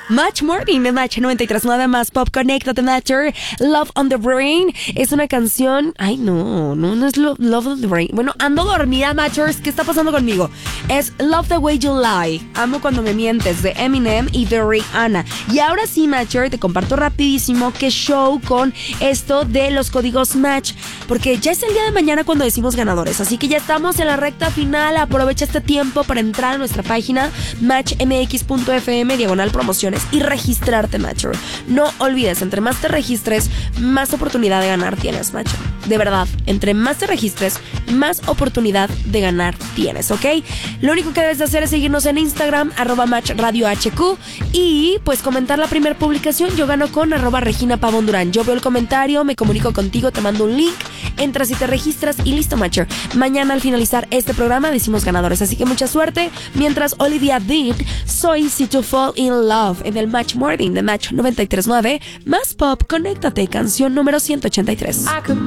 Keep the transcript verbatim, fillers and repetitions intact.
Match Morning de Match noventa y tres punto nueve más Pop, Conéctate, Matcher. Love on the Brain es una canción. Ay, no, no, no es Love, Love on the Brain. Bueno, ando dormida, Matchers. ¿Qué está pasando conmigo? Es Love the Way You Lie. Amo cuando me mientes, de Eminem y de Rihanna. Y ahora sí, Matcher, te comparto rapidísimo qué show con esto de los códigos Match. Porque ya es el día de mañana cuando decimos ganadores. Así que ya estamos en la recta final. Aprovecha este tiempo para entrar a nuestra página match m x punto f m diagonal promociones y registrarte, Matcher. No olvides, entre más te registres, más oportunidad de ganar tienes, Matcher. De verdad, entre más te registres, más oportunidad de ganar tienes, ¿ok? Lo único que debes de hacer es seguirnos en Instagram, arroba Match Radio H Q, y pues comentar la primera publicación. Yo gano con arroba Regina Pavón Durán. Yo veo el comentario, me comunico contigo, te mando un link, entras y te registras y listo, Matcher. Mañana al finalizar este programa decimos ganadores, así que mucha suerte. Mientras Olivia Dean, soy Si To Fall In Love en el Match Morning de Match noventa y tres punto nueve más Pop, Conéctate, canción número ciento ochenta y tres.